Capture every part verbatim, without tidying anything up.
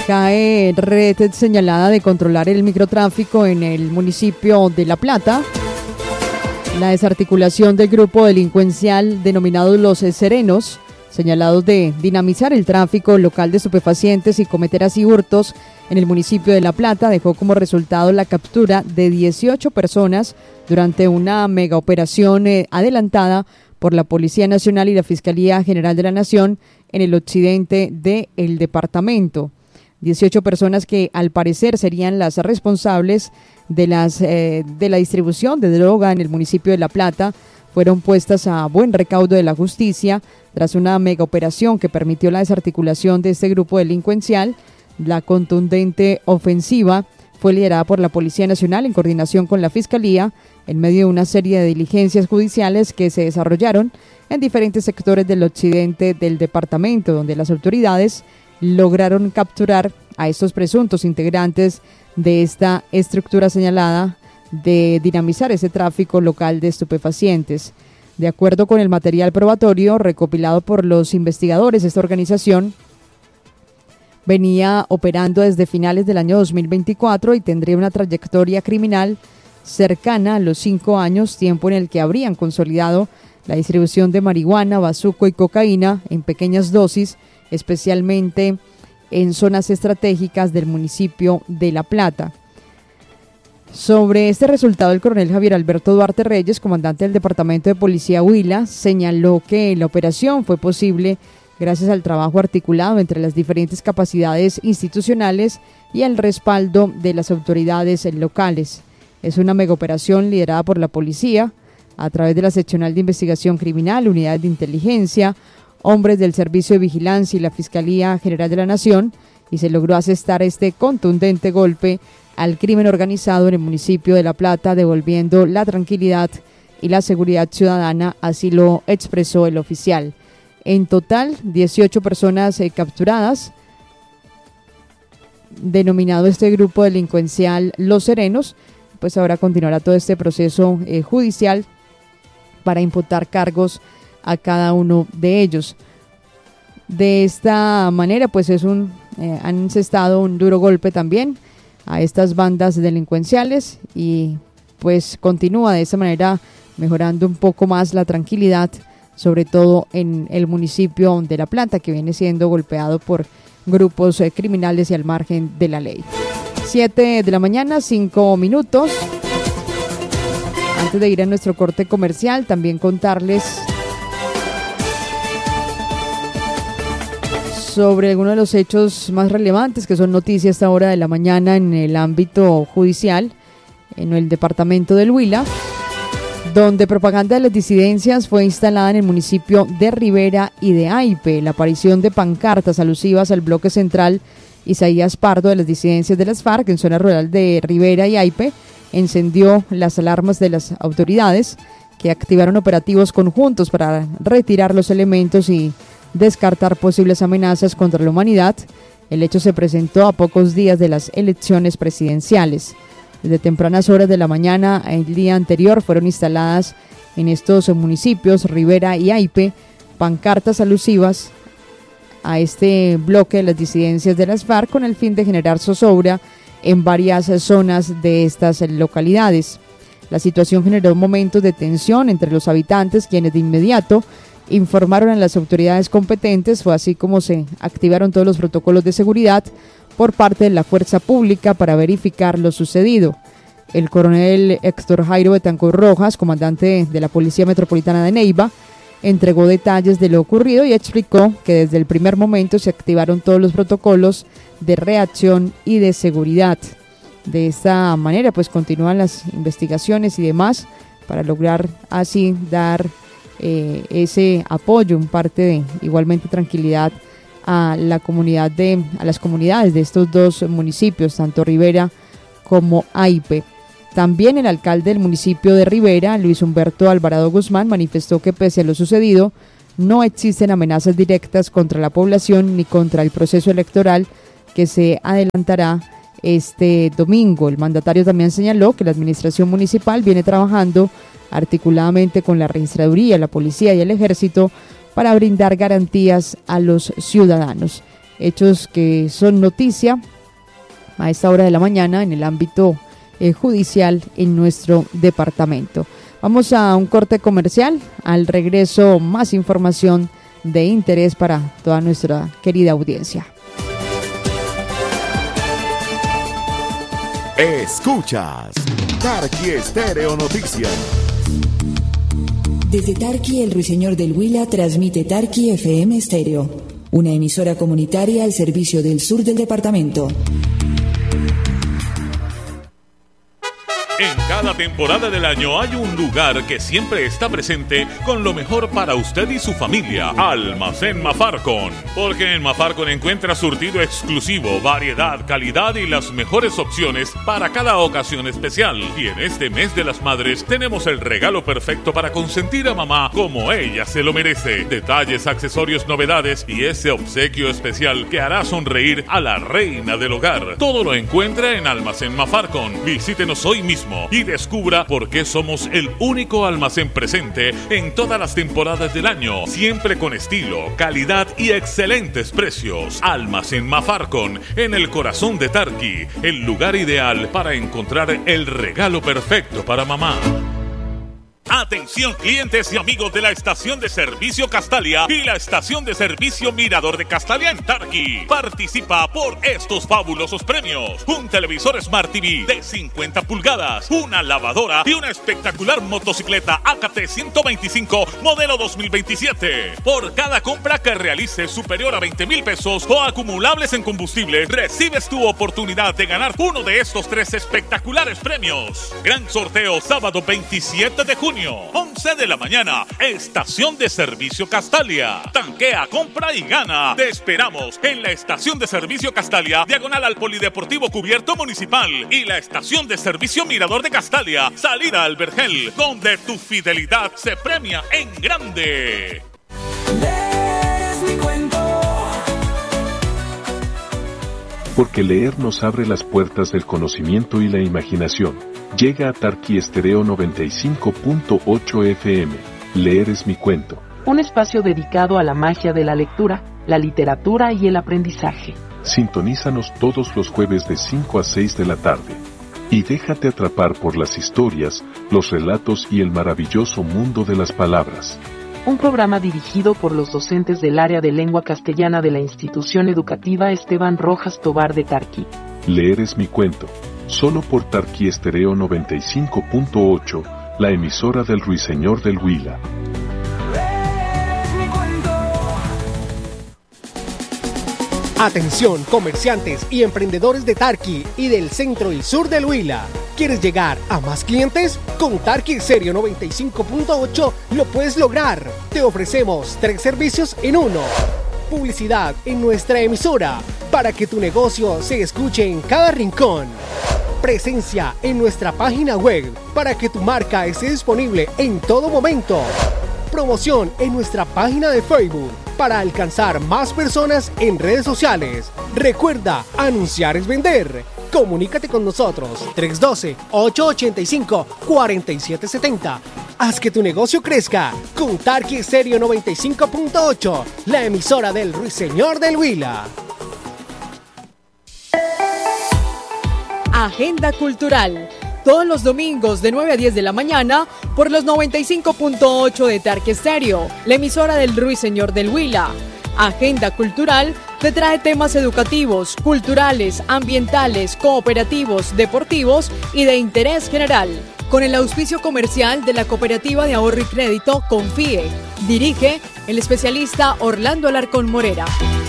Cae red señalada de controlar el microtráfico en el municipio de La Plata. La desarticulación del grupo delincuencial denominado Los Serenos, señalados de dinamizar el tráfico local de estupefacientes y cometer así hurtos en el municipio de La Plata, dejó como resultado la captura de dieciocho personas durante una mega operación eh, adelantada por la Policía Nacional y la Fiscalía General de la Nación en el occidente del departamento. dieciocho personas que al parecer serían las responsables de, las, eh, de la distribución de droga en el municipio de La Plata fueron puestas a buen recaudo de la justicia tras una mega operación que permitió la desarticulación de este grupo delincuencial. La contundente ofensiva fue liderada por la Policía Nacional en coordinación con la Fiscalía en medio de una serie de diligencias judiciales que se desarrollaron en diferentes sectores del occidente del departamento, donde las autoridades lograron capturar a estos presuntos integrantes de esta estructura señalada de dinamizar ese tráfico local de estupefacientes. De acuerdo con el material probatorio recopilado por los investigadores, esta organización venía operando desde finales del año dos mil veinticuatro y tendría una trayectoria criminal cercana a los cinco años, tiempo en el que habrían consolidado la distribución de marihuana, bazuco y cocaína en pequeñas dosis, especialmente en zonas estratégicas del municipio de La Plata. Sobre este resultado, el coronel Javier Alberto Duarte Reyes, comandante del Departamento de Policía Huila, señaló que la operación fue posible gracias al trabajo articulado entre las diferentes capacidades institucionales y al respaldo de las autoridades locales. Es una megaoperación liderada por la policía a través de la Seccional de Investigación Criminal, Unidades de Inteligencia, hombres del Servicio de Vigilancia y la Fiscalía General de la Nación, y se logró asestar este contundente golpe al crimen organizado en el municipio de La Plata, devolviendo la tranquilidad y la seguridad ciudadana, así lo expresó el oficial. En total, dieciocho personas eh, capturadas, denominado este grupo delincuencial Los Serenos. Pues ahora continuará todo este proceso eh, judicial para imputar cargos a cada uno de ellos. De esta manera, pues es un eh, han encestado un duro golpe también a estas bandas delincuenciales y pues continúa de esa manera mejorando un poco más la tranquilidad, sobre todo en el municipio de La Plata, que viene siendo golpeado por grupos eh, criminales y al margen de la ley. siete de la mañana, cinco minutos. Antes de ir a nuestro corte comercial, también contarles sobre algunos de los hechos más relevantes que son noticia a esta hora de la mañana en el ámbito judicial, en el departamento del Huila, donde propaganda de las disidencias fue instalada en el municipio de Rivera y de Aipe. La aparición de pancartas alusivas al bloque central Isaías Pardo de las disidencias de las FARC en zona rural de Rivera y Aipe encendió las alarmas de las autoridades, que activaron operativos conjuntos para retirar los elementos y descartar posibles amenazas contra la humanidad. El hecho se presentó a pocos días de las elecciones presidenciales. Desde tempranas horas de la mañana el día anterior fueron instaladas en estos municipios, Rivera y Aipe, pancartas alusivas a este bloque de las disidencias de las FARC con el fin de generar zozobra en varias zonas de estas localidades. La situación generó momentos de tensión entre los habitantes, quienes de inmediato informaron a las autoridades competentes. Fue así como se activaron todos los protocolos de seguridad por parte de la fuerza pública para verificar lo sucedido. El coronel Héctor Jairo Betancur Rojas, comandante de la Policía Metropolitana de Neiva, entregó detalles de lo ocurrido y explicó que desde el primer momento se activaron todos los protocolos de reacción y de seguridad. De esta manera, pues continúan las investigaciones y demás para lograr así dar eh, ese apoyo, en parte de igualmente tranquilidad a la comunidad de, a las comunidades de estos dos municipios, tanto Rivera como Aipe. También el alcalde del municipio de Rivera, Luis Humberto Alvarado Guzmán, manifestó que pese a lo sucedido, no existen amenazas directas contra la población ni contra el proceso electoral que se adelantará este domingo. El mandatario también señaló que la administración municipal viene trabajando articuladamente con la registraduría, la policía y el ejército para brindar garantías a los ciudadanos. hechos que son noticia a esta hora de la mañana en el ámbito eh, judicial en nuestro departamento. Vamos a un corte comercial. Al regreso, más información de interés para toda nuestra querida audiencia. Escuchas Tarqui Estéreo Noticias. Desde Tarqui, el Ruiseñor del Huila transmite Tarqui F M Estéreo, una emisora comunitaria al servicio del sur del departamento. En cada temporada del año hay un lugar que siempre está presente con lo mejor para usted y su familia. Almacén Mafarcon. Porque en Mafarcon encuentra surtido exclusivo, variedad, calidad y las mejores opciones para cada ocasión especial. Y en este mes de las madres tenemos el regalo perfecto para consentir a mamá como ella se lo merece. Detalles, accesorios, novedades y ese obsequio especial que hará sonreír a la reina del hogar. Todo lo encuentra en Almacén Mafarcon. Visítenos hoy mismo y descubra por qué somos el único almacén presente en todas las temporadas del año, siempre con estilo, calidad y excelentes precios. Almacén Mafarcon, en el corazón de Tarqui, el lugar ideal para encontrar el regalo perfecto para mamá. Atención clientes y amigos de la estación de servicio Castalia y la estación de servicio Mirador de Castalia en Tarqui. Participa por estos fabulosos premios: un televisor Smart T V de cincuenta pulgadas, una lavadora y una espectacular motocicleta A K T ciento veinticinco modelo dos mil veintisiete. Por cada compra que realices superior a veinte mil pesos o acumulables en combustible, recibes tu oportunidad de ganar uno de estos tres espectaculares premios. Gran sorteo sábado veintisiete de junio, once de la mañana, estación de servicio Castalia. Tanquea, compra y gana. Te esperamos en la estación de servicio Castalia, diagonal al Polideportivo Cubierto Municipal, y la estación de servicio Mirador de Castalia, salida al Vergel, donde tu fidelidad se premia en grande. Lees mi cuento. Porque leer nos abre las puertas del conocimiento y la imaginación. Llega a Tarqui Estéreo noventa y cinco punto ocho F M. Leer es mi cuento. Un espacio dedicado a la magia de la lectura, la literatura y el aprendizaje. Sintonízanos todos los jueves de cinco a seis de la tarde. Y déjate atrapar por las historias, los relatos y el maravilloso mundo de las palabras. Un programa dirigido por los docentes del área de lengua castellana de la institución educativa Esteban Rojas Tobar de Tarqui. Leer es mi cuento. Solo por Tarqui Estéreo noventa y cinco punto ocho, la emisora del Ruiseñor del Huila. Atención, comerciantes y emprendedores de Tarqui y del centro y sur del Huila. ¿Quieres llegar a más clientes? Con Tarqui Estéreo noventa y cinco punto ocho lo puedes lograr. Te ofrecemos tres servicios en uno. Publicidad en nuestra emisora para que tu negocio se escuche en cada rincón. Presencia en nuestra página web para que tu marca esté disponible en todo momento. Promoción en nuestra página de Facebook para alcanzar más personas en redes sociales. Recuerda, anunciar es vender. Comunícate con nosotros tres uno dos, ocho ocho cinco, cuatro siete siete cero. Haz que tu negocio crezca con Tarqui Estéreo noventa y cinco punto ocho, la emisora del Ruiseñor del Huila. Agenda Cultural, todos los domingos de nueve a diez de la mañana por los noventa y cinco punto ocho de Tarqui Estéreo, la emisora del Ruiseñor del Huila. Agenda Cultural te trae temas educativos, culturales, ambientales, cooperativos, deportivos y de interés general. Con el auspicio comercial de la Cooperativa de Ahorro y Crédito Confíe. Dirige el especialista Orlando Alarcón Morera.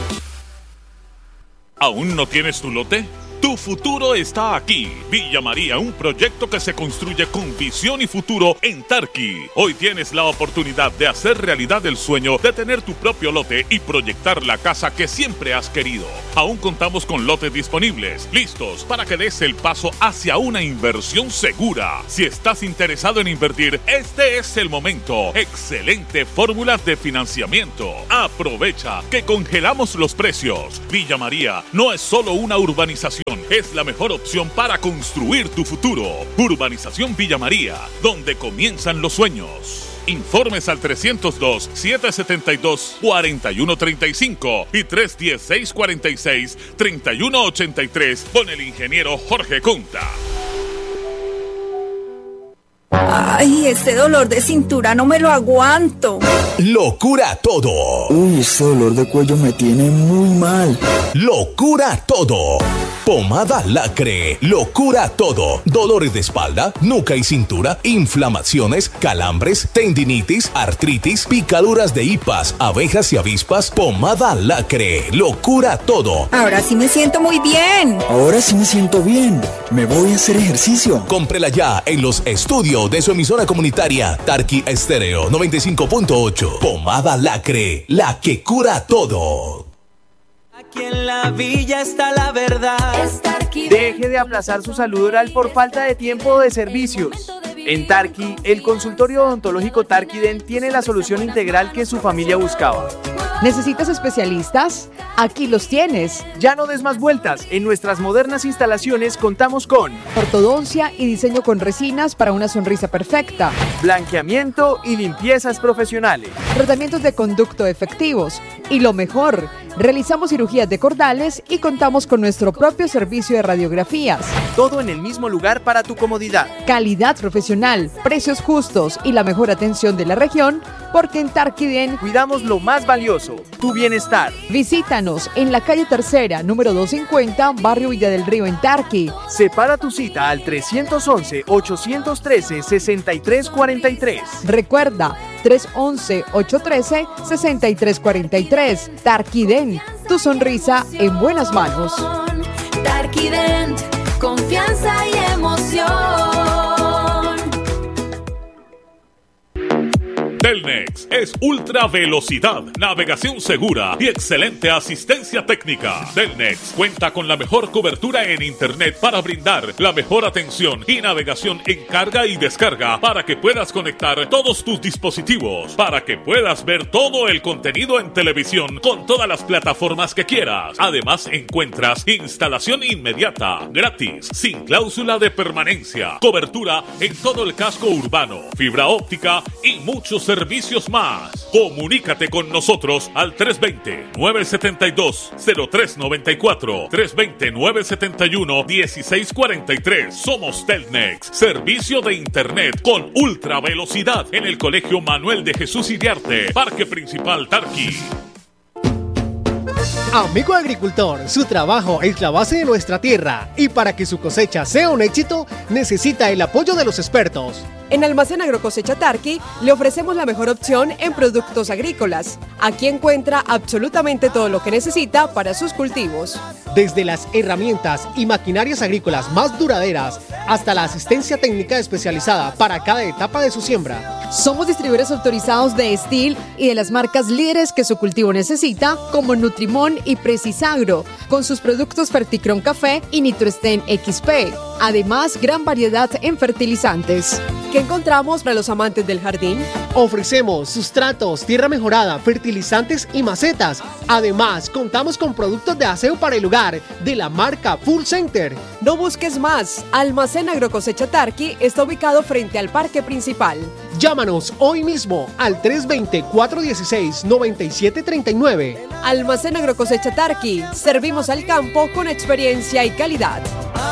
¿Aún no tienes tu lote? Tu futuro está aquí. Villa María, un proyecto que se construye con visión y futuro en Tarqui. Hoy tienes la oportunidad de hacer realidad el sueño de tener tu propio lote y proyectar la casa que siempre has querido. Aún contamos con lotes disponibles, listos para que des el paso hacia una inversión segura. Si estás interesado en invertir, este es el momento. Excelente fórmulas de financiamiento. Aprovecha que congelamos los precios. Villa María no es solo una urbanización, es la mejor opción para construir tu futuro. Urbanización Villa María, donde comienzan los sueños. Informes al trescientos dos, setecientos setenta y dos, cuarenta y uno treinta y cinco y trescientos diez, seiscientos cuarenta y seis, treinta y uno ochenta y tres con el ingeniero Jorge Conta. Ay, ese dolor de cintura no me lo aguanto. Lo cura todo. Uy, ese dolor de cuello me tiene muy mal. Lo cura todo. Pomada Lacre, lo cura todo. Dolores de espalda, nuca y cintura, inflamaciones, calambres, tendinitis, artritis, picaduras de hipas, abejas y avispas. Pomada Lacre, lo cura todo. Ahora sí me siento muy bien. Ahora sí me siento bien. Me voy a hacer ejercicio. Cómprela ya en los estudios de su emisora comunitaria Tarqui Estéreo noventa y cinco punto ocho. Pomada Lacre, la que cura todo. Aquí en la villa está la verdad. Deje de aplazar su salud oral por falta de tiempo o de servicios. En Tarqui, el consultorio odontológico Tarquiden tiene la solución integral que su familia buscaba. ¿Necesitas especialistas? Aquí los tienes. Ya no des más vueltas. En nuestras modernas instalaciones contamos con ortodoncia y diseño con resinas para una sonrisa perfecta, blanqueamiento y limpiezas profesionales, tratamientos de conducto efectivos y lo mejor, realizamos cirugías de cordales y contamos con nuestro propio servicio de radiografías. Todo en el mismo lugar para tu comodidad. Calidad profesional, precios justos y la mejor atención de la región, porque en Tarquiden cuidamos lo más valioso, tu bienestar. Visítanos en la calle Tercera, número doscientos cincuenta, barrio Villa del Río, en Tarqui. Separa tu cita al trescientos once, ochocientos trece, sesenta y tres cuarenta y tres. Recuerda, trescientos once, ochocientos trece, sesenta y tres cuarenta y tres. Tarquiden, tu sonrisa en buenas manos. Tarquiden, confianza y emoción. Telnex es ultra velocidad, navegación segura y excelente asistencia técnica. Telnex cuenta con la mejor cobertura en internet para brindar la mejor atención y navegación en carga y descarga para que puedas conectar todos tus dispositivos, para que puedas ver todo el contenido en televisión con todas las plataformas que quieras. Además encuentras instalación inmediata, gratis, sin cláusula de permanencia, cobertura en todo el casco urbano, fibra óptica y muchos servicios más. Comunícate con nosotros al tres dos cero, nueve siete dos, cero tres nueve cuatro, tres dos cero, nueve siete uno, uno seis cuatro tres. Somos Telnex, servicio de internet con ultra velocidad en el Colegio Manuel de Jesús Iriarte, Parque Principal Tarqui. Amigo agricultor, su trabajo es la base de nuestra tierra y para que su cosecha sea un éxito, necesita el apoyo de los expertos. En Almacén Agrocosecha Tarqui le ofrecemos la mejor opción en productos agrícolas. Aquí encuentra absolutamente todo lo que necesita para sus cultivos. Desde las herramientas y maquinarias agrícolas más duraderas hasta la asistencia técnica especializada para cada etapa de su siembra. Somos distribuidores autorizados de Estil y de las marcas líderes que su cultivo necesita, como Nutrimón y Precisagro, con sus productos Ferticron Café y Nitrosten X P. Además, gran variedad en fertilizantes. ¿Qué encontramos para los amantes del jardín? Ofrecemos sustratos, tierra mejorada, fertilizantes y macetas. Además, contamos con productos de aseo para el hogar de la marca Full Center. No busques más. Almacén Agrocosecha Tarqui está ubicado frente al parque principal. Llámanos hoy mismo al tres dos cero, cuatro uno seis, nueve siete tres nueve. Almacén Agrocosecha Tarqui. Servimos al campo con experiencia y calidad.